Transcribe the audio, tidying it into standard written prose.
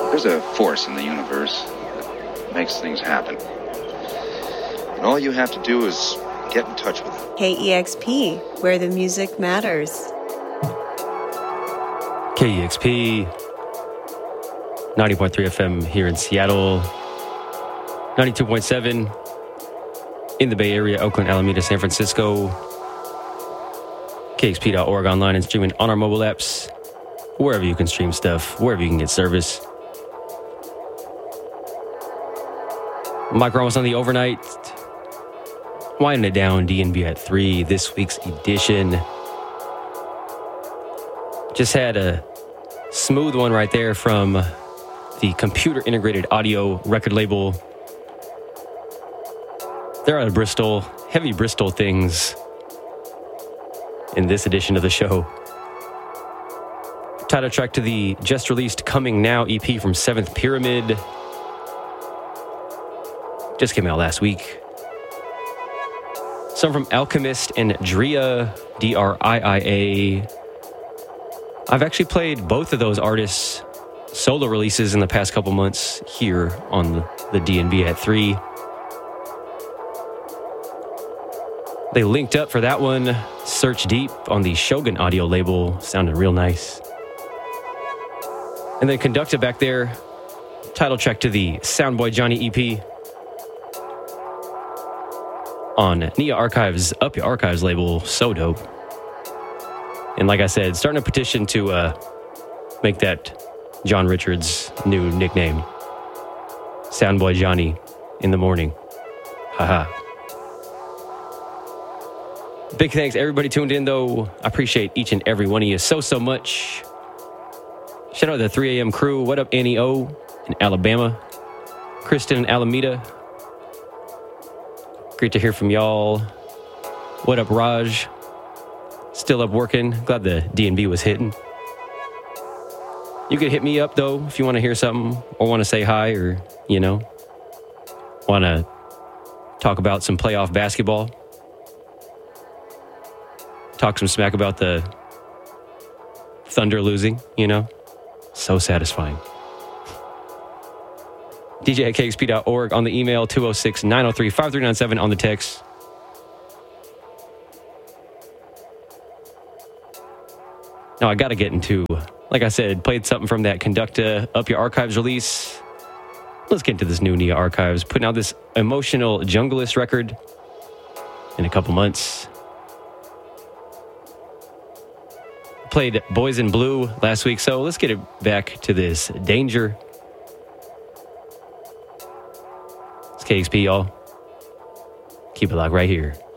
There's a force in the universe that makes things happen. And all you have to do is get in touch with it. KEXP, where the music matters. KEXP, 90.3 FM here in Seattle, 92.7 in the Bay Area, Oakland, Alameda, San Francisco, KEXP.org online and streaming on our mobile apps, wherever you can stream stuff, wherever you can get service. Mike Ramos on the overnight, winding it down, DNB at 3, this week's edition. Just had a smooth one right there from the Computer Integrated Audio record label. They're out of Bristol, heavy Bristol things in this edition of the show. Title track to the just released Coming Now EP from Seventh Pyramid. Just came out last week. Some from Alchemist and Dria, D-R-I-I-A. I've actually played both of those artists' solo releases in the past couple months here on the DNB at 3. They linked up for that one. Search Deep on the Shogun Audio label. Sounded real nice. And then Conducta back there. Title track to the Soundboy Johnny EP on Nia Archives, Up Your Archives label. So dope. And like I said, starting a petition to make that John Richards' new nickname. Soundboy Johnny in the morning. Haha. Big thanks everybody tuned in though. I appreciate each and every one of you so much. Shout out to the 3 a.m. crew. What up, Annie O in Alabama? Kristen in Alameda. Great to hear from y'all. What up, Raj? Still up working. Glad the DNB was hitting. You could hit me up, though, if you want to hear something or want to say hi or, want to talk about some playoff basketball. Talk some smack about the Thunder losing, So satisfying. DJ at KXP.org on the email, 206-903-5397 on the text. Now, I got to get into, like I said, played something from that Conducta Up Your Archives release. Let's get into this new Nia Archives, putting out this emotional junglist record in a couple months. Played Boys in Blue last week, so let's get it back to this Danger. It's KXP, y'all. Keep it locked right here.